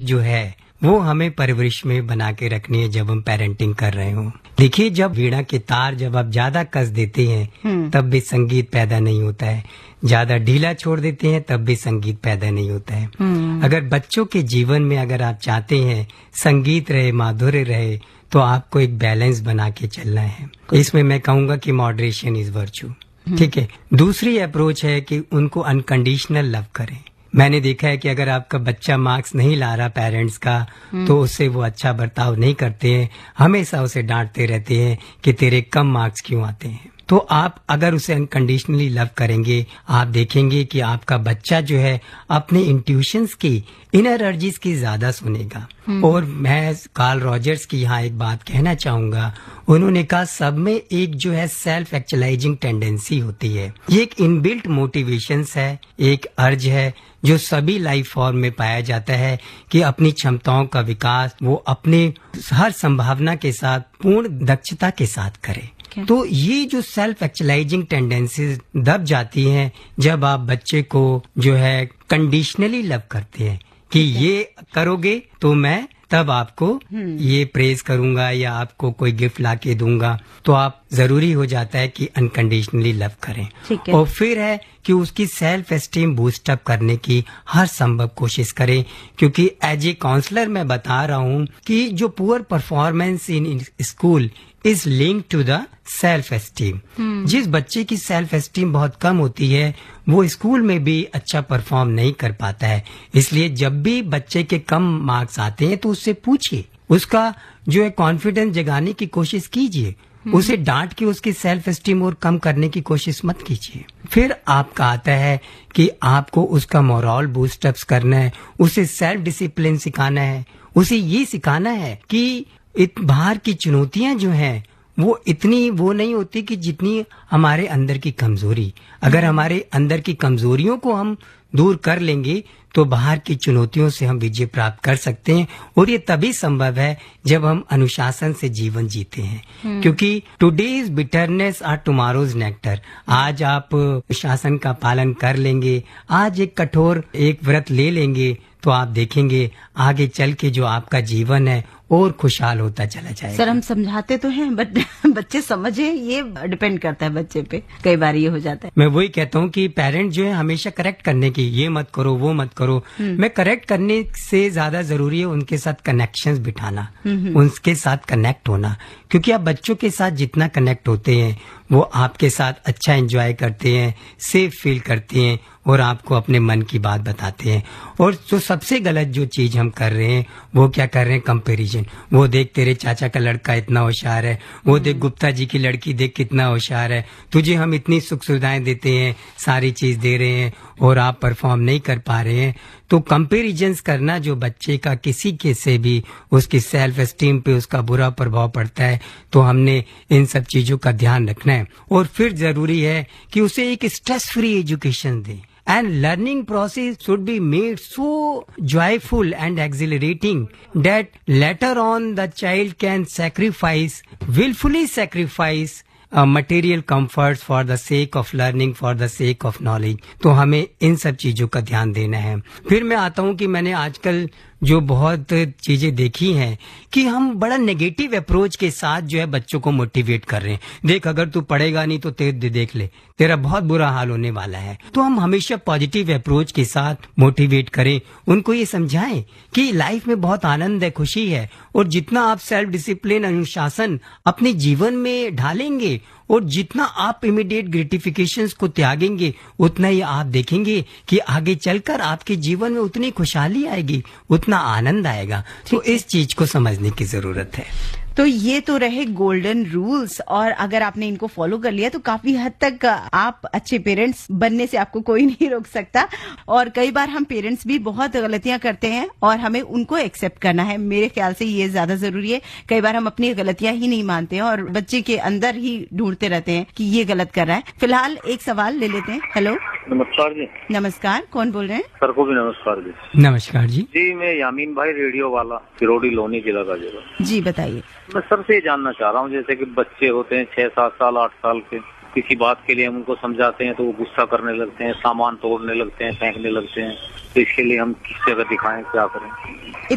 जो है वो हमें परवरिश में बना के रखनी है जब हम पेरेंटिंग कर रहे हो। देखिए, जब वीणा के तार जब आप ज्यादा कस देते हैं तब भी संगीत पैदा नहीं होता है, ज्यादा ढीला छोड़ देते हैं तब भी संगीत पैदा नहीं होता है। अगर बच्चों के जीवन में अगर आप चाहते हैं संगीत रहे, माधुर्य रहे, तो आपको एक बैलेंस बना के चलना है। इसमें मैं कहूंगा कि मॉडरेशन इज वर्च्यू। ठीक है। दूसरी अप्रोच है कि उनको अनकंडीशनल लव करें। मैंने देखा है कि अगर आपका बच्चा मार्क्स नहीं ला रहा पेरेंट्स का, तो उससे वो अच्छा बर्ताव नहीं करते हैं, हमेशा उसे डांटते रहते हैं कि तेरे कम मार्क्स क्यों आते हैं। तो आप अगर उसे अनकंडीशनली लव करेंगे, आप देखेंगे कि आपका बच्चा जो है अपने इंट्यूशंस की, इनर अर्जीज की ज्यादा सुनेगा। और मैं कार्ल रॉजर्स की यहाँ एक बात कहना चाहूंगा। उन्होंने कहा सब में एक जो है सेल्फ एक्चुअलाइजिंग टेंडेंसी होती है। ये एक इनबिल्ट मोटिवेशंस है, एक अर्ज है जो सभी लाइफ फॉर्म में पाया जाता है कि अपनी क्षमताओं का विकास वो अपने हर संभावना के साथ पूर्ण दक्षता के साथ करे। तो ये जो सेल्फ एक्चुअलाइजिंग टेंडेंसीज दब जाती हैं जब आप बच्चे को जो है कंडीशनली लव करते हैं कि ये करोगे तो मैं तब आपको ये प्रेज करूंगा या आपको कोई गिफ्ट लाके दूंगा। तो आप जरूरी हो जाता है कि अनकंडीशनली लव करें। और फिर है कि उसकी सेल्फ एस्टीम बूस्ट अप करने की हर संभव कोशिश करें, क्योंकि एज ए काउंसलर मैं बता रहा हूँ कि जो poor performance in school is link to the self esteem. जिस बच्चे की सेल्फ एस्टीम बहुत कम होती है वो स्कूल में भी अच्छा परफॉर्म नहीं कर पाता है। इसलिए जब भी बच्चे के कम मार्क्स आते हैं तो उससे पूछिए, उसका जो है कॉन्फिडेंस जगाने की कोशिश कीजिए, उसे डांट के उसकी सेल्फ एस्टीम और कम करने की कोशिश मत कीजिए। फिर आपका आता है कि आपको उसका मोरल बूस्ट अप करना है, उसे सेल्फ डिसिप्लिन सिखाना है, उसे ये सिखाना है कि बाहर की चुनौतियां जो हैं वो इतनी वो नहीं होती कि जितनी हमारे अंदर की कमजोरी। अगर हमारे अंदर की कमजोरियों को हम दूर कर लेंगे तो बाहर की चुनौतियों से हम विजय प्राप्त कर सकते हैं। और ये तभी संभव है जब हम अनुशासन से जीवन जीते हैं, क्योंकि today's bitterness are tomorrow's nectar. आज आप अनुशासन का पालन कर लेंगे, आज एक कठोर एक व्रत ले लेंगे, तो आप देखेंगे आगे चल के जो आपका जीवन है और खुशहाल होता चला जाएगा। सर, हम समझाते तो हैं बट बच्चे समझे, ये डिपेंड करता है बच्चे पे। कई बार ये हो जाता है। मैं वही कहता हूँ कि पेरेंट जो है हमेशा करेक्ट करने की, ये मत करो वो मत करो। मैं करेक्ट करने से ज्यादा जरूरी है उनके साथ कनेक्शंस बिठाना, उनके साथ कनेक्ट होना, क्योंकि आप बच्चों के साथ जितना कनेक्ट होते हैं वो आपके साथ अच्छा एंजॉय करते हैं, सेफ फील करते हैं और आपको अपने मन की बात बताते हैं। और जो सबसे गलत जो चीज हम कर रहे हैं वो क्या कर रहे हैं, कंपैरिजन। वो देख तेरे चाचा का लड़का इतना होशियार है, वो देख गुप्ता जी की लड़की देख कितना होशियार है, तुझे हम इतनी सुख सुविधाएं देते हैं, सारी चीज दे रहे हैं और आप परफॉर्म नहीं कर पा रहे हैं। तो कंपैरिजन्स करना जो बच्चे का किसी के से भी उसकी सेल्फ एस्टीम पे उसका बुरा प्रभाव पड़ता है, तो हमने इन सब चीजों का ध्यान रखना है। और फिर जरूरी है कि उसे एक स्ट्रेस फ्री एजुकेशन दें। And learning process should be made so joyful and exhilarating that later on the child can willfully sacrifice material comforts for the sake of learning, for the sake of knowledge। तो हमें इन सब चीजों का ध्यान देना है। फिर मैं आता हूँ कि मैंने आजकल जो बहुत चीजें देखी हैं कि हम बड़ा नेगेटिव अप्रोच के साथ जो है बच्चों को मोटिवेट कर रहे हैं। देख, अगर तू पढ़ेगा नहीं तो देख ले, तेरा बहुत बुरा हाल होने वाला है। तो हम हमेशा पॉजिटिव अप्रोच के साथ मोटिवेट करें, उनको ये समझाएं कि लाइफ में बहुत आनंद है, खुशी है, और जितना आप सेल्फ डिसिप्लिन, अनुशासन अपने जीवन में ढालेंगे और जितना आप इमीडिएट ग्रेटिफिकेशंस को त्यागेंगे, उतना ही आप देखेंगे कि आगे चलकर आपके जीवन में उतनी खुशहाली आएगी, उतना आनंद आएगा। तो इस चीज को समझने की जरूरत है। तो ये तो रहे गोल्डन रूल्स, और अगर आपने इनको फॉलो कर लिया तो काफी हद तक आप अच्छे पेरेंट्स बनने से आपको कोई नहीं रोक सकता। और कई बार हम पेरेंट्स भी बहुत गलतियां करते हैं और हमें उनको एक्सेप्ट करना है। मेरे ख्याल से ये ज्यादा जरूरी है। कई बार हम अपनी गलतियां ही नहीं मानते हैं और बच्चे के अंदर ही ढूंढते रहते हैं कि ये गलत कर रहा है। फिलहाल एक सवाल ले लेते हैं। हेलो, नमस्कार जी। नमस्कार, कौन बोल रहे हैं? सर को भी नमस्कार जी। नमस्कार जी। जी, मैं यामीन भाई, रेडियो वाला, सिरोडी लोनी जिला का जगह। जी बताइए। मैं सर से ये जानना चाह रहा हूँ, जैसे कि बच्चे होते हैं 6-7 साल 8 साल के, किसी बात के लिए हम उनको समझाते हैं तो वो गुस्सा करने लगते हैं, सामान तोड़ने लगते हैं, फेंकने लगते हैं, तो इसके लिए हम किस जगह दिखाएं, क्या करें?